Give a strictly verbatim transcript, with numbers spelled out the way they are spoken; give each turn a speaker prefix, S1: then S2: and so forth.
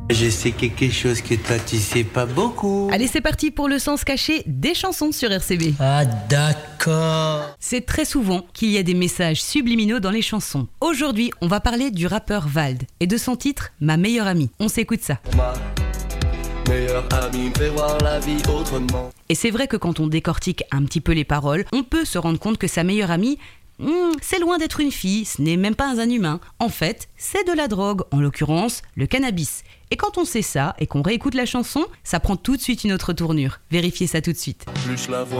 S1: Je sais quelque chose que toi tu sais pas beaucoup.
S2: Allez, c'est parti pour le sens caché des chansons sur R C B.
S3: Ah d'accord.
S2: C'est très souvent qu'il y a des messages subliminaux dans les chansons. Aujourd'hui, on va parler du rappeur Vald et de son titre « Ma meilleure amie ». On s'écoute ça.
S4: Ma meilleure amie me fait voir la vie autrement.
S2: Et c'est vrai que quand on décortique un petit peu les paroles, on peut se rendre compte que sa meilleure amie, hmm, c'est loin d'être une fille, ce n'est même pas un humain. En fait, c'est de la drogue, en l'occurrence le cannabis. Et quand on sait ça et qu'on réécoute la chanson, ça prend tout de suite une autre tournure. Vérifiez ça tout de suite.
S4: Plus je la vois.